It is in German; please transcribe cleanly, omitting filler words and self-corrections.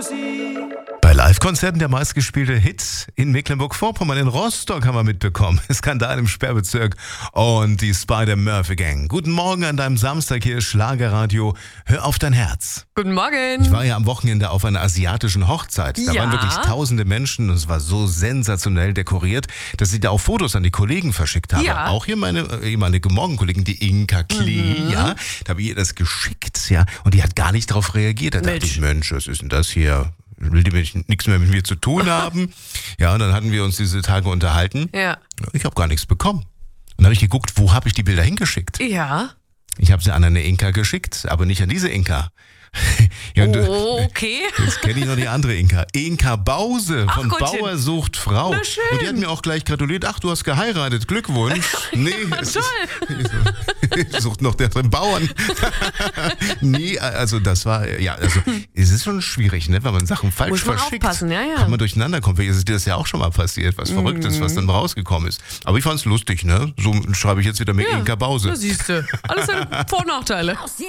Bei Live-Konzerten der meistgespielte Hit in Mecklenburg-Vorpommern, in Rostock haben wir mitbekommen. Skandal im Sperrbezirk und die Spider-Murphy-Gang. Guten Morgen an deinem Samstag, hier ist Schlagerradio. Hör auf dein Herz. Guten Morgen. Ich war ja am Wochenende auf einer asiatischen Hochzeit. Da waren wirklich tausende Menschen und es war so sensationell dekoriert, dass ich da auch Fotos an die Kollegen verschickt habe. Ja. Auch hier meine ehemalige Morgenkollegin, die Inka Klee, ja. Da habe ich ihr das geschickt, ja. Und die hat gar nicht darauf reagiert. Da dachte ich, Mensch, was ist denn das hier? Will die nichts mehr mit mir zu tun haben? Ja, und dann hatten wir uns diese Tage unterhalten. Ja. Ich habe gar nichts bekommen. Und dann habe ich geguckt, wo habe ich die Bilder hingeschickt? Ja. Ich habe sie an eine Inka geschickt, aber nicht an diese Inka. Ja, Okay. Jetzt kenne ich noch die andere Inka. Inka Bause von Gottchen. Bauer sucht Frau. Na schön. Und die hat mir auch gleich gratuliert. Ach, du hast geheiratet. Glückwunsch. Nee, sucht noch den Bauern. Nee, also das war, ja, also es ist schon schwierig, ne, wenn man Sachen falsch Muss man verschickt. aufpassen, ja. Kann man durcheinander kommen. Vielleicht ist dir das ja auch schon mal passiert, was Verrücktes, was dann rausgekommen ist. Aber ich fand's lustig, ne? So schreibe ich jetzt wieder mit Inka Bause. Da siehst du. Alles Vor- und Nachteile.